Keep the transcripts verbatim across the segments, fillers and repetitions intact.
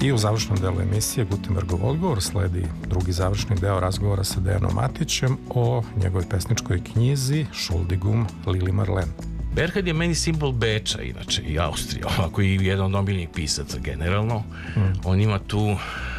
I u završnom delu emisije Gutenbergov odgovor sledi drugi završni deo razgovora sa Dejanom Matićem o njegovoj pesničkoj knjizi Schuldigum Lili Marleen. Berhard je meni simbol Beča, inače, i Austrije, ovako i jedan od omiljenih pisaca generalno. Mm. On ima tu,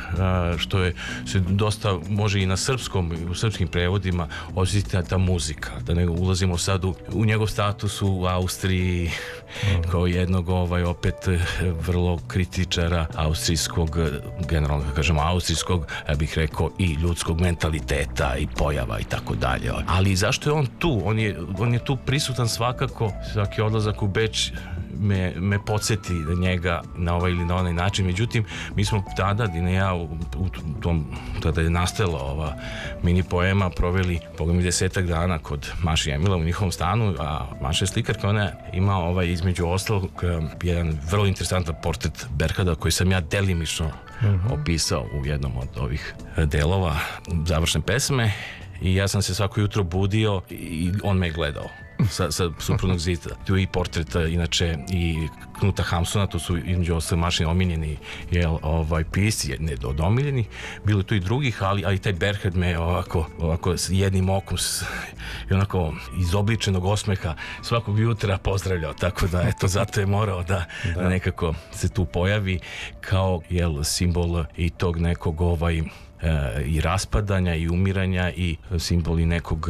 što je se dosta može i na srpskom, u srpskim prevodima osjetiti ta muzika, da ne ulazimo sad u, u njegov status u Austriji mm. kao jednog ovaj opet vrlo kritičara austrijskog, generalno da kažemo austrijskog, ja bih rekao i ljudskog mentaliteta i pojava i tako dalje. Ali zašto je on tu? On je, on je tu prisutan svakako. Svaki odlazak u Beč me, me podsjeti na njega na ovaj ili na onaj način. Međutim, mi smo tada, Dina i ja, u, u tom, tada je nastajala ova mini poema, proveli pogledam desetak dana kod Maše Emila u njihovom stanu, a Maša je slikarka, ona ima ovaj, između ostalog jedan vrlo interesantan portret Berharda koji sam ja delimično mm-hmm. opisao u jednom od ovih delova završne pesme. I ja sam se svako jutro budio i on me je gledao sa, sa suprotnog zida. Tu je i portret, inače, i Knuta Hamsuna, to su između ostalih Mašini omiljeni jel, ovaj, pisci, ne od omiljeni, bilo tu i drugih, ali, ali taj Berhard me ovako, ovako s jednim okom s, i onako izobličenog osmeha svakog jutra pozdravljao, tako da eto, zato je morao da, da. da nekako se tu pojavi kao jel, simbol i tog nekog ovaj i raspadanja i umiranja i simboli nekog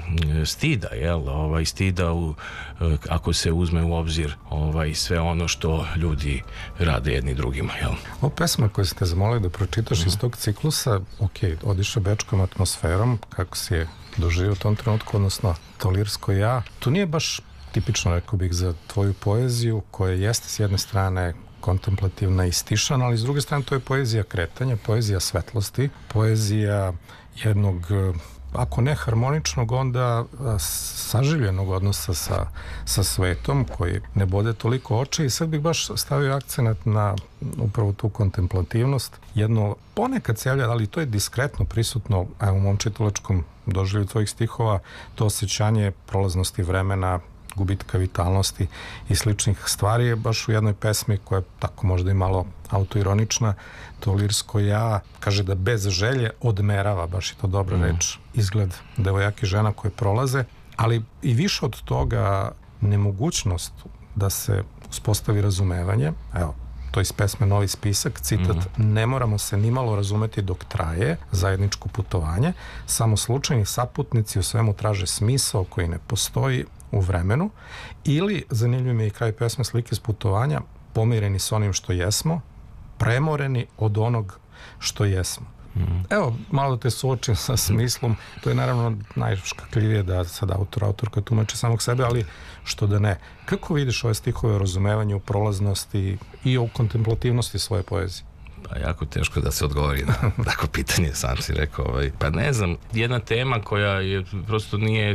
stida, jel, ovaj stida u, ako se uzme u obzir ovaj sve ono što ljudi rade jedni drugima, jel. O pesma koju ste zamolili da pročitaš mm. iz tog ciklusa, ok, odiše bečkom atmosferom, kako si je doživio u tom trenutku, odnosno to lirsko ja, to nije baš tipično, rekao bih, za tvoju poeziju, koja jeste s jedne strane kontemplativna i stišana, ali s druge strane to je poezija kretanja, poezija svetlosti, poezija jednog, ako ne harmoničnog, onda saživljenog odnosa sa, sa svetom koji ne bode toliko oči. I sad bih baš stavio akcenat na upravo tu kontemplativnost. Jedno ponekad se javlja, ali to je diskretno prisutno, a u mom čitalačkom doživlju tvojih stihova, to osjećanje prolaznosti vremena, gubitka vitalnosti i sličnih stvari je baš u jednoj pesmi koja je tako možda i malo autoironična. To lirsko ja kaže da bez želje odmerava, baš je to dobra mm. reč, izgled devojaka i žena koje prolaze, ali i više od toga nemogućnost da se uspostavi razumevanje. Evo, to iz pesme Novi spisak, citat, mm-hmm. ne moramo se nimalo razumeti dok traje zajedničko putovanje, samo slučajni saputnici u svemu traže smisao koji ne postoji u vremenu, ili, zanimljivo mi je i kraj pesme Slike s putovanja, pomireni s onim što jesmo, premoreni od onog što jesmo. Mm. Evo, malo te suočim sa smislom, to je naravno najškakljivije da sad autor, autorka tumače samog sebe, ali što da ne. Kako vidiš ove stihove o razumevanju, prolaznosti i o kontemplativnosti svoje poezije? Pa jako teško da se odgovori na tako pitanje, sam si rekao. Ovaj. Pa ne znam, jedna tema koja je prosto nije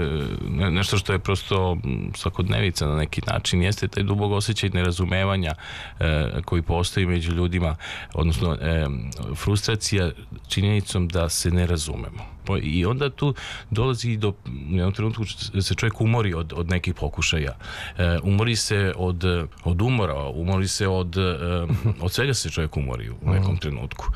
nešto što je prosto svakodnevica na neki način, jeste taj dubog osjećaj nerazumevanja eh, koji postoji među ljudima, odnosno eh, frustracija činjenicom da se ne razumemo. I onda tu dolazi i do, u jednom trenutku se čovjek umori od, od nekih pokušaja. E, umori se od, od umora, umori se od, e, od svega se čovjek umori u nekom trenutku.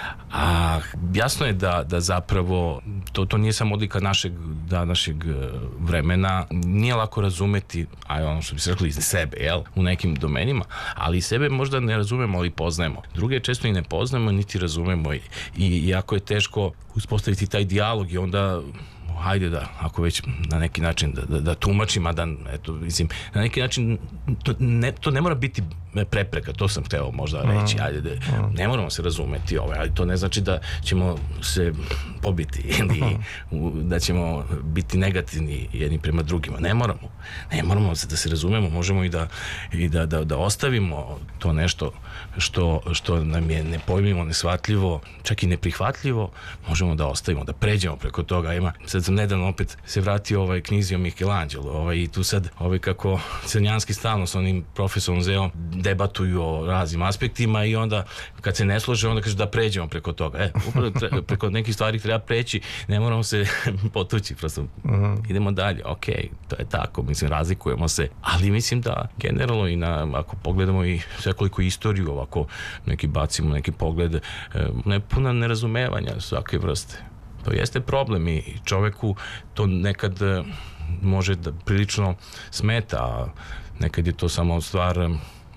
A jasno je da, da zapravo to, to nije samo odlika našeg današnjeg vremena. Nije lako razumeti, a ono što bi se rekli iz sebe, jel, u nekim domenima, ali sebe možda ne razumemo, ali poznajemo. Druge često i ne poznajemo, niti razumemo i, i jako je teško uspostaviti taj dijalog i onda hajde da, ako već na neki način da, da, da tumačim, a da, eto, mislim, na neki način to ne, to ne mora biti prepreka, to sam hteo možda reći, ajde, da, ne moramo se razumeti ovaj, ali to ne znači da ćemo se pobiti ili da ćemo biti negativni jedni prema drugima, ne moramo, ne moramo da se razumemo, možemo i da, i da, da, da ostavimo to nešto što, što nam je nepojmljivo, neshvatljivo, čak i neprihvatljivo, možemo da ostavimo, da pređemo preko toga. Ima, sad sam nedavno opet se vratio ovaj knjizi o Michelangelo, ovaj, i tu sad ovaj, kako Crnjanski stalno s onim profesorom Zeom debatuju o raznim aspektima i onda kad se ne slože, onda kaže da pređemo preko toga. E, upravo tre, preko nekih stvari treba preći, ne moramo se potući, prosto mm-hmm. idemo dalje, ok, to je tako, mislim, razlikujemo se, ali mislim da generalno i na, ako pogledamo i svekoliko istoriju, ovako neki bacimo neki pogled, ne puna nerazumevanja svake vrste. To jeste problem i čoveku to nekad može da prilično smeta, a nekad je to samo stvar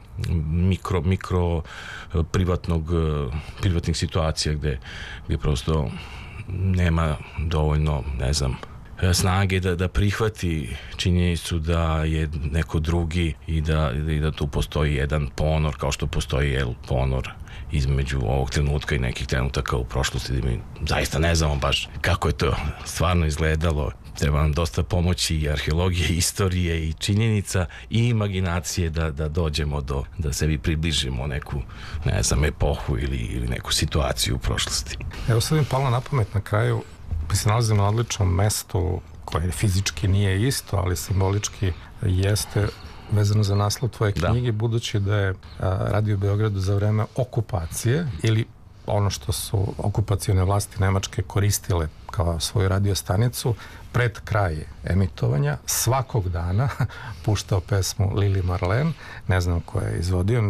mikro, mikro privatnog, privatnih situacija gde, gde prosto nema dovoljno, ne znam, snage da, da prihvati činjenicu da je neko drugi i da, i da tu postoji jedan ponor, kao što postoji jel, ponor između ovog trenutka i nekih trenutaka u prošlosti, da mi zaista ne znamo baš kako je to stvarno izgledalo. Treba nam dosta pomoći i arheologije, i istorije, i činjenica, i imaginacije da, da dođemo do, da sebi približimo neku, ne znam, epohu ili, ili neku situaciju u prošlosti. Evo sad mi palo na pamet na kraju, mi se nalazimo na odličnom mestu koje fizički nije isto, ali simbolički jeste vezano za naslov tvoje knjige, da. Budući da je Radio Beogradu za vreme okupacije ili ono što su okupacione vlasti Nemačke koristile kao svoju radiostanicu, pred kraj emitovanja svakog dana puštao pesmu Lili Marleen, ne znam ko je izvodio.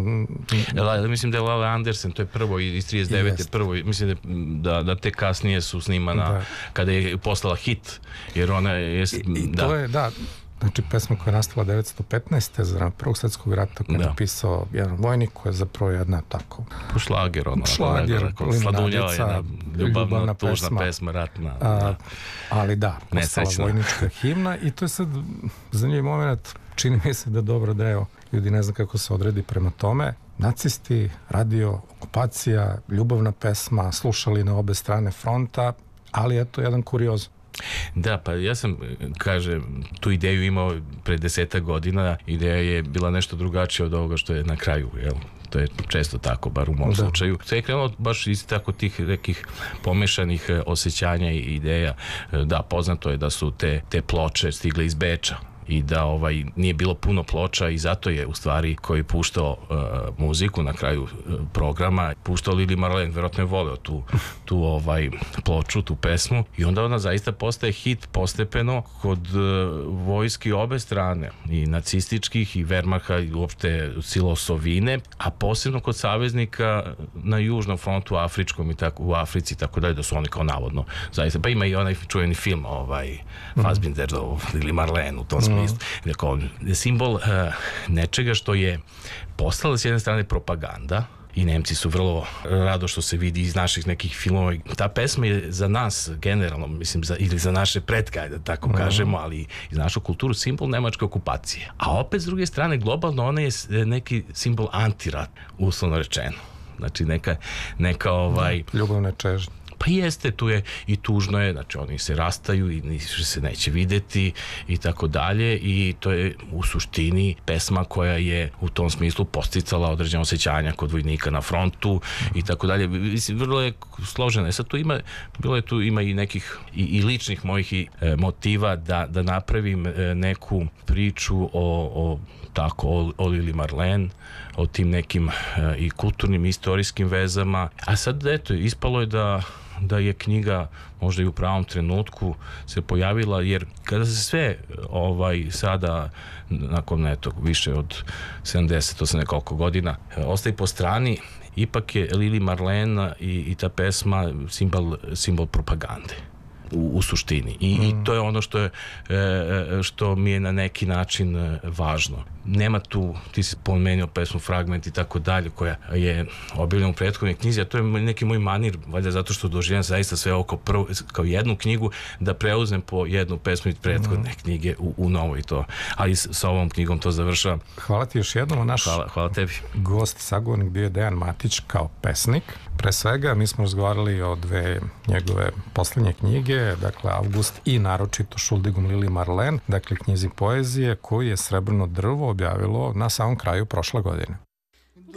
Ja, mislim da je Lale Andersen, to je prvo iz trideset devete prvo, mislim da, da, da te kasnije su snimana da. Kada je postala hit, jer ona je... I, i da. To je, da, znači pesma koja je nastala devetsto petnaeste za vreme Prvog svetskog rata, koja je napisao jedan vojnik, koja je zapravo jedna tako... Šlager, ono. Šlager, Sladunjava jedna ljubavna, ljubavna tužna pesma, pesma ratna. A, da. Ali da, postala vojnička himna i to je sad zanimljiv moment, čini mi se da dobro deo ljudi ne zna kako se odredi prema tome. Nacisti, radio, okupacija, ljubavna pesma, slušali na obe strane fronta, ali eto jedan kurioz. Da, pa ja sam, kaže, tu ideju imao pre deseta godina, ideja je bila nešto drugačija od ovoga što je na kraju, jel? To je često tako, bar u mom da. slučaju. Sve je krenulo baš iz tako tih nekih pomešanih osjećanja i ideja. Da, poznato je da su te, te ploče stigle iz Beča i da ovaj nije bilo puno ploča i zato je u stvari koji puštao uh, muziku na kraju uh, programa puštao Lili Marleen, verovatno je voleo tu, tu ovaj ploču, tu pesmu i onda ona zaista postaje hit postepeno kod uh, vojski obe strane i nacističkih i Wehrmacha i uopšte Silosovine, a posebno kod saveznika na južnom frontu afričkom i tako u Africi tako dalje, da su oni kao navodno zaista, pa ima i onaj čuveni film ovaj Fassbinderov Lili Marleen u tom smislu. Dakle, simbol uh, nečega što je postala s jedne strane propaganda i Nemci su vrlo rado što se vidi iz naših nekih filmova. Ta pesma je za nas generalno, mislim, za, ili za naše pretke, da tako kažemo, ali i za našu kulturu simbol nemačke okupacije. A opet s druge strane, globalno ona je neki simbol antirat, uslovno rečeno. Znači neka, neka ovaj... ljubavne čežnje. Pa jeste, tu je i tužno je, znači oni se rastaju i više se neće videti i tako dalje i to je u suštini pesma koja je u tom smislu posticala određena osjećanja kod vojnika na frontu i tako dalje. Mislim, vrlo je složena. Sad tu ima, bilo je tu ima i nekih i, i ličnih mojih i, e, motiva da, da napravim e, neku priču o, o tako, o, o Lili Marleen, o tim nekim e, i kulturnim i istorijskim vezama. A sad, eto, ispalo je da da je knjiga možda i u pravom trenutku se pojavila, jer kada se sve ovaj sada nakon eto više od sedamdeset osamdeset nekoliko godina ostaje po strani, ipak je Lili Marleen i, i ta pesma simbol, simbol propagande u, u suštini I, mm. i to je ono što je što mi je na neki način važno. Nema tu, ti si pomenio pesmu Fragment i tako dalje, koja je objavljena u prethodnoj knjizi, a to je neki moj manir, valjda zato što doživljam zaista sve oko prvo, kao jednu knjigu, da preuzem po jednu pesmu iz prethodne mm. knjige u, u novoj to. Ali s, sa ovom knjigom to završavam. Hvala ti još jednom. Naš hvala, hvala tebi. Gost, sagovornik bio je Dejan Matić kao pesnik. Pre svega, mi smo razgovarali o dve njegove poslednje knjige, dakle Avgust i naročito Šuldigom Lili Marleen, dakle knjizi poezije koju je Srebrno drvo objavilo na samom kraju prošle godine.